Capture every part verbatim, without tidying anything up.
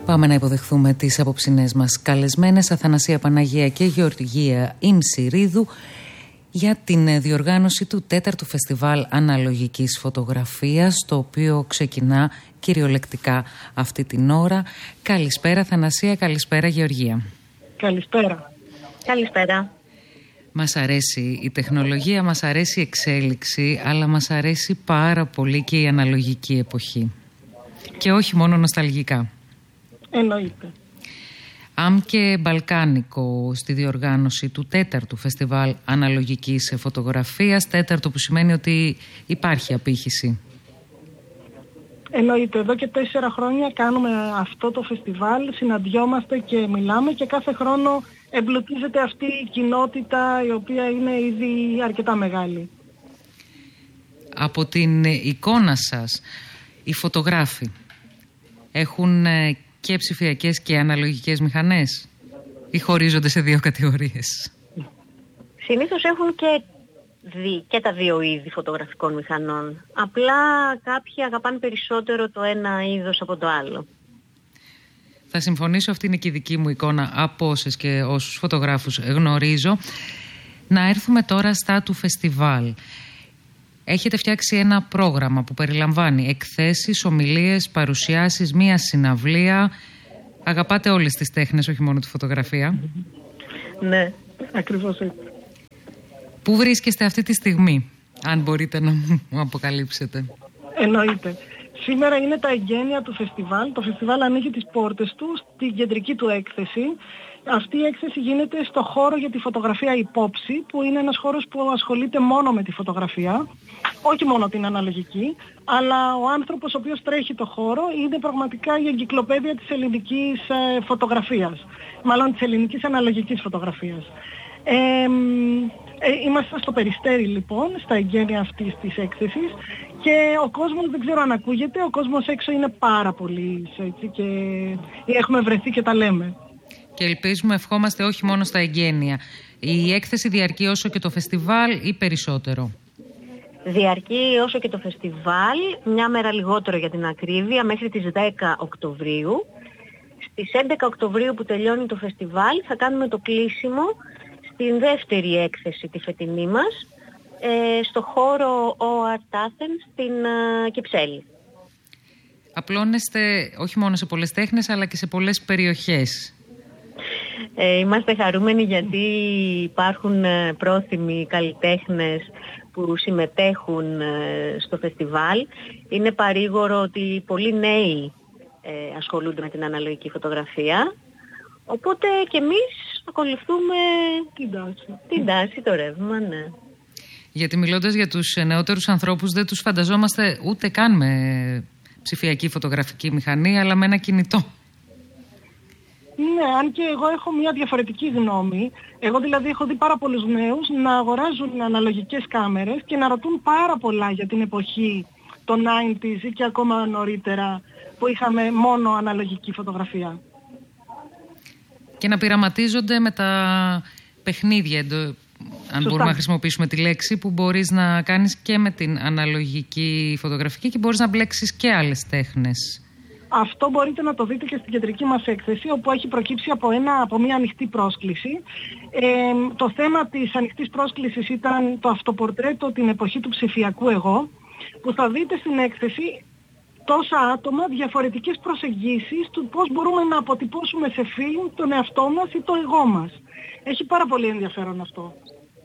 Πάμε να υποδεχθούμε τις απόψινές μας καλεσμένες, Αθανασία Παναγία και Γεωργία Ιμσηρίδου, για την διοργάνωση του τέταρτου Φεστιβάλ Αναλογικής Φωτογραφίας, το οποίο ξεκινά κυριολεκτικά αυτή την ώρα. Καλησπέρα Αθανασία, καλησπέρα Γεωργία. Καλησπέρα. Καλησπέρα. Μας αρέσει η τεχνολογία, μας αρέσει η εξέλιξη, αλλά μας αρέσει πάρα πολύ και η αναλογική εποχή. Και όχι μόνο νοσταλγικά. Εννοείται. Αμ και μπαλκάνικο στη διοργάνωση του τέταρτου Φεστιβάλ Αναλογικής Φωτογραφίας. Τέταρτο που σημαίνει ότι υπάρχει απήχηση. Εννοείται. Εδώ και τέσσερα χρόνια κάνουμε αυτό το φεστιβάλ, συναντιόμαστε και μιλάμε και κάθε χρόνο εμπλουτίζεται αυτή η κοινότητα, η οποία είναι ήδη αρκετά μεγάλη. Από την εικόνα σας, οι φωτογράφοι έχουν και ψηφιακές και αναλογικές μηχανές ή χωρίζονται σε δύο κατηγορίες? Συνήθως έχουν και, δι, και τα δύο είδη φωτογραφικών μηχανών. Απλά κάποιοι αγαπάνε περισσότερο το ένα είδος από το άλλο. Θα συμφωνήσω, αυτή είναι και η δική μου εικόνα από όσες και όσους φωτογράφους γνωρίζω. Να έρθουμε τώρα στα του φεστιβάλ. Έχετε φτιάξει ένα πρόγραμμα που περιλαμβάνει εκθέσεις, ομιλίες, παρουσιάσεις, μία συναυλία. Αγαπάτε όλες τις τέχνες, όχι μόνο τη φωτογραφία. Ναι, ακριβώς έτσι. Πού βρίσκεστε αυτή τη στιγμή, αν μπορείτε να μου αποκαλύψετε? Εννοείται. Σήμερα είναι τα εγγένεια του φεστιβάλ. Το φεστιβάλ ανοίγει τις πόρτες του στην κεντρική του έκθεση. Αυτή η έκθεση γίνεται στο χώρο για τη φωτογραφία υπόψη, που είναι ένας χώρος που ασχολείται μόνο με τη φωτογραφία, όχι μόνο την αναλογική, αλλά ο άνθρωπος ο οποίος τρέχει το χώρο είναι πραγματικά η εγκυκλοπαίδεια της ελληνικής ε, φωτογραφίας, μάλλον της ελληνικής αναλογικής φωτογραφίας. Ε, ε, είμαστε στο Περιστέρι λοιπόν, στα εγγένεια αυτής της έκθεσης, και ο κόσμος, δεν ξέρω αν ακούγεται, ο κόσμος έξω είναι πάρα πολύ, έτσι, και έχουμε βρεθεί και τα λέμε. Και ελπίζουμε, ευχόμαστε, όχι μόνο στα εγγένεια. Η έκθεση διαρκεί όσο και το φεστιβάλ ή περισσότερο? Διαρκεί όσο και το φεστιβάλ, μια μέρα λιγότερο για την ακρίβεια, μέχρι τις δέκα Οκτωβρίου. Στις έντεκα Οκτωβρίου που τελειώνει το φεστιβάλ θα κάνουμε το κλείσιμο στην δεύτερη έκθεση τη φετινή μας, ε, στο χώρο ο Art Athens στην uh, Κυψέλη. Απλώνεστε όχι μόνο σε πολλές τέχνες, αλλά και σε πολλές περιοχές. Ε, είμαστε χαρούμενοι γιατί υπάρχουν ε, πρόθυμοι καλλιτέχνες που συμμετέχουν ε, στο φεστιβάλ. Είναι παρήγορο ότι πολλοί νέοι ε, ασχολούνται με την αναλογική φωτογραφία. Οπότε και εμείς ακολουθούμε την τάση, την τάση το ρεύμα, ναι. Γιατί μιλώντας για τους νεότερους ανθρώπους, δεν τους φανταζόμαστε ούτε καν με ψηφιακή φωτογραφική μηχανή, αλλά με ένα κινητό. Ναι, αν και εγώ έχω μια διαφορετική γνώμη. Εγώ δηλαδή έχω δει πάρα πολλούς νέους να αγοράζουν αναλογικές κάμερες και να ρωτούν πάρα πολλά για την εποχή των ενενήντα ή και ακόμα νωρίτερα, που είχαμε μόνο αναλογική φωτογραφία. Και να πειραματίζονται με τα παιχνίδια, αν Σωστά. μπορούμε να χρησιμοποιήσουμε τη λέξη, που μπορείς να κάνεις και με την αναλογική φωτογραφική και μπορείς να μπλέξεις και άλλες τέχνες. Αυτό μπορείτε να το δείτε και στην κεντρική μας έκθεση, όπου έχει προκύψει από, ένα, από μια ανοιχτή πρόσκληση. Ε, το θέμα της ανοιχτής πρόσκλησης ήταν το αυτοπορτρέτο την εποχή του ψηφιακού εγώ, που θα δείτε στην έκθεση τόσα άτομα, διαφορετικές προσεγγίσεις του πώς μπορούμε να αποτυπώσουμε σε φιλμ τον εαυτό μας ή το εγώ μας. Έχει πάρα πολύ ενδιαφέρον αυτό.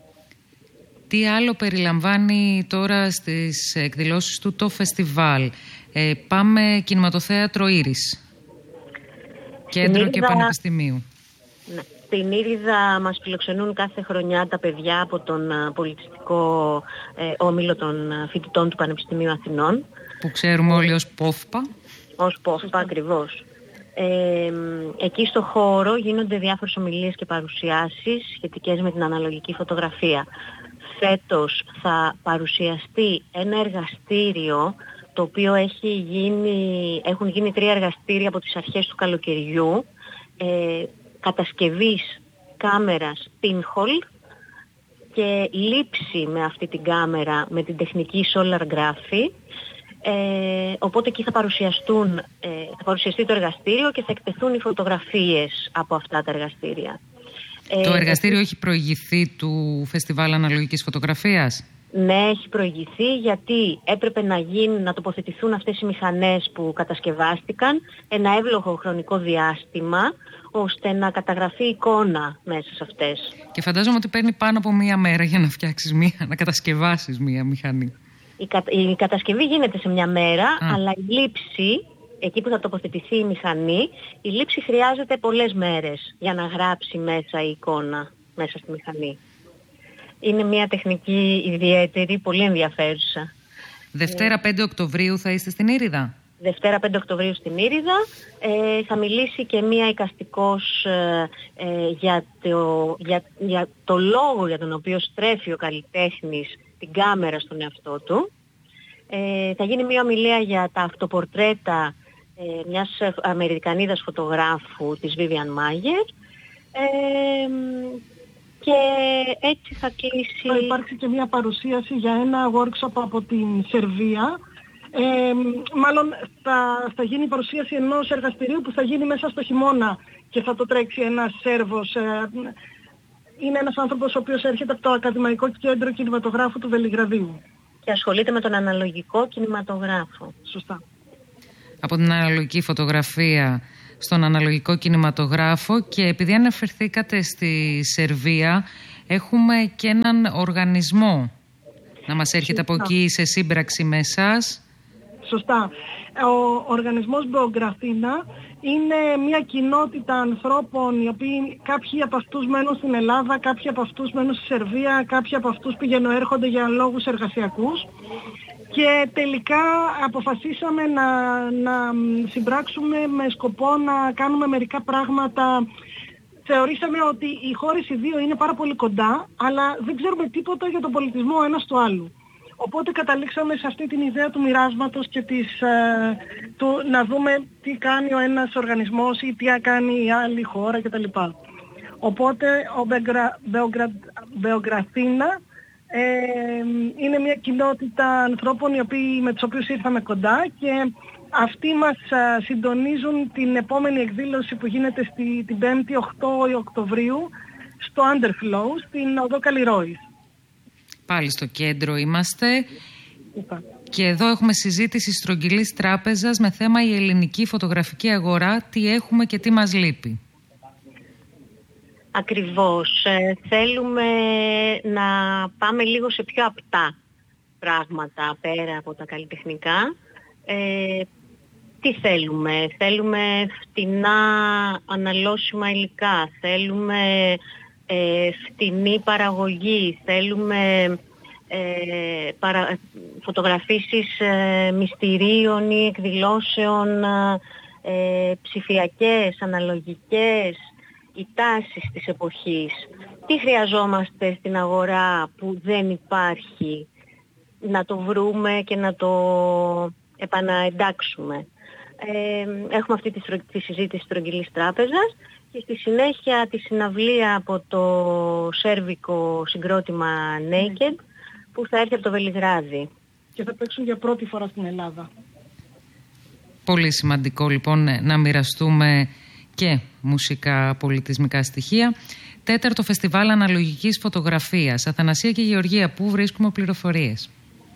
Τι άλλο περιλαμβάνει τώρα στις εκδηλώσεις του το φεστιβάλ? Ε, πάμε κινηματοθέατρο Ήρης, κέντρο Ήριδα... και πανεπιστημίου. Ναι. Στην Ήριδα μας φιλοξενούν κάθε χρονιά τα παιδιά από τον uh, πολιτιστικό ε, όμιλο των uh, φοιτητών του Πανεπιστημίου Αθηνών. Που ξέρουμε όλοι ως ΠΟΦΠΑ. Ως ΠΟΦΠΑ ακριβώς. Ε, εκεί στο χώρο γίνονται διάφορες ομιλίες και παρουσιάσεις σχετικές με την αναλογική φωτογραφία. Φέτος θα παρουσιαστεί ένα εργαστήριο, το οποίο έχει γίνει, έχουν γίνει τρία εργαστήρια από τις αρχές του καλοκαιριού, ε, κατασκευής κάμερας pinhole και λήψη με αυτή την κάμερα με την τεχνική solar graphy, Ε, οπότε εκεί θα παρουσιαστούν, ε, θα παρουσιαστεί το εργαστήριο και θα εκτεθούν οι φωτογραφίες από αυτά τα εργαστήρια. Το ε, εργαστήριο ε, έχει προηγηθεί του Φεστιβάλ Αναλογικής Φωτογραφίας? Ναι, έχει προηγηθεί, γιατί έπρεπε να, γίνουν, να τοποθετηθούν αυτές οι μηχανές που κατασκευάστηκαν ένα εύλογο χρονικό διάστημα, ώστε να καταγραφεί εικόνα μέσα σε αυτές. Και φαντάζομαι ότι παίρνει πάνω από μία μέρα για να φτιάξεις μία, να κατασκευάσεις μία μηχανή. Η, κα, η κατασκευή γίνεται σε μια μέρα, Α. αλλά η λήψη, εκεί που θα τοποθετηθεί η μηχανή, η λήψη χρειάζεται πολλές μέρες για να γράψει μέσα η εικόνα, μέσα στη μηχανή. Είναι μια τεχνική ιδιαίτερη, πολύ ενδιαφέρουσα. Δευτέρα πέντε Οκτωβρίου θα είστε στην Ήριδα? Δευτέρα πέντε Οκτωβρίου στην Ήριδα. Ε, θα μιλήσει και μία εικαστικός ε, ε, για, το, για, για το λόγο για τον οποίο στρέφει ο καλλιτέχνης την κάμερα στον εαυτό του. Ε, θα γίνει μία ομιλία για τα αυτοπορτρέτα ε, μιας Αμερικανίδας φωτογράφου, της Vivian Mayer. Ε, και έτσι θα κλείσει... Θα υπάρξει και μία παρουσίαση για ένα workshop από την Σερβία. Ε, μάλλον θα, θα γίνει η παρουσίαση ενός εργαστηρίου που θα γίνει μέσα στο χειμώνα και θα το τρέξει ένας Σέρβος. Ε, είναι ένας άνθρωπος ο οποίος έρχεται από το Ακαδημαϊκό Κέντρο Κινηματογράφου του Βελιγραδίου. Και ασχολείται με τον αναλογικό κινηματογράφο. Σωστά. Από την αναλογική φωτογραφία στον αναλογικό κινηματογράφο, και επειδή αναφερθήκατε στη Σερβία, έχουμε και έναν οργανισμό να μας έρχεται Σωστά. από εκεί σε σύμπραξη με εσάς. Σωστά. Ο οργανισμός Μπεογκραφίνα είναι μια κοινότητα ανθρώπων, οι οποίοι κάποιοι από αυτούς μένουν στην Ελλάδα, κάποιοι από αυτούς μένουν στη Σερβία, κάποιοι από αυτούς πηγαίνουν έρχονται για λόγους εργασιακούς. Και τελικά αποφασίσαμε να, να συμπράξουμε με σκοπό να κάνουμε μερικά πράγματα. Θεωρήσαμε ότι οι χώρες οι δύο είναι πάρα πολύ κοντά, αλλά δεν ξέρουμε τίποτα για τον πολιτισμό ο ένας του άλλου. Οπότε καταλήξαμε σε αυτή την ιδέα του μοιράσματος και της, ε, του, να δούμε τι κάνει ο ένας οργανισμός ή τι κάνει η άλλη χώρα κτλ. Οπότε ο Μπεογκραφίνα ε, είναι μια κοινότητα ανθρώπων οι οποίοι, με τους οποίους ήρθαμε κοντά, και αυτοί μας α, συντονίζουν την επόμενη εκδήλωση που γίνεται στη, την πέμπτη οκτώ Οκτωβρίου στο Underflow στην οδό Καλλιρόης. Πάλι στο κέντρο είμαστε. Είπα. Και εδώ έχουμε συζήτηση στρογγυλής τράπεζας με θέμα η ελληνική φωτογραφική αγορά, τι έχουμε και τι μας λείπει. Ακριβώς. Ε, θέλουμε να πάμε λίγο σε πιο απτά πράγματα πέρα από τα καλλιτεχνικά. Ε, τι θέλουμε? Θέλουμε φτηνά αναλώσιμα υλικά, θέλουμε ε, φτηνή παραγωγή, θέλουμε ε, παρα, φωτογραφίσεις ε, μυστηρίων ή εκδηλώσεων ε, ψηφιακές, αναλογικές, οι τάσεις της εποχής. Τι χρειαζόμαστε στην αγορά που δεν υπάρχει, να το βρούμε και να το επαναεντάξουμε. Ε, έχουμε αυτή τη, τη συζήτηση στρογγυλής τράπεζας και στη συνέχεια τη συναυλία από το σέρβικο συγκρότημα Naked που θα έρθει από το Βελιγράδι. Και θα παίξουν για πρώτη φορά στην Ελλάδα. Πολύ σημαντικό λοιπόν να μοιραστούμε και μουσικά πολιτισμικά στοιχεία. Τέταρτο Φεστιβάλ Αναλογικής Φωτογραφίας. Αθανασία και Γεωργία, πού βρίσκουμε πληροφορίες?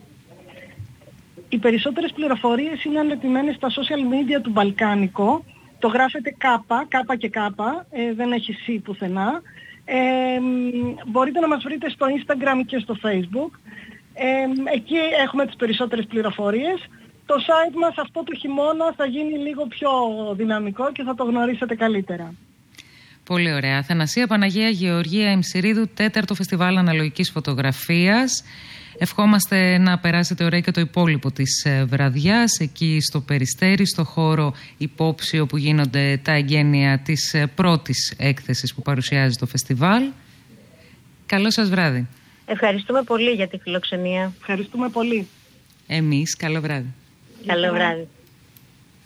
Οι περισσότερες πληροφορίες είναι ανετημένες στα social media του Μπαλκάνικο. Το γράφετε κάπα, κάπα και κάπα, ε, δεν έχει σι πουθενά. Ε, μπορείτε να μας βρείτε στο Instagram και στο Facebook. Ε, εκεί έχουμε τις περισσότερες πληροφορίες. Το site μας αυτό το χειμώνα θα γίνει λίγο πιο δυναμικό και θα το γνωρίσετε καλύτερα. Πολύ ωραία. Αθανασία, Παναγία, Γεωργία Εμσυρίδου, τέταρτο Φεστιβάλ Αναλογικής Φωτογραφίας. Ευχόμαστε να περάσετε ωραία και το υπόλοιπο της βραδιάς, εκεί στο Περιστέρι, στο χώρο υπόψιο που γίνονται τα εγγένεια της πρώτης έκθεσης που παρουσιάζει το φεστιβάλ. Καλό σας βράδυ. Ευχαριστούμε πολύ για τη φιλοξενία. Ευχαριστούμε πολύ. Εμείς, καλό βράδυ. Καλό βράδυ.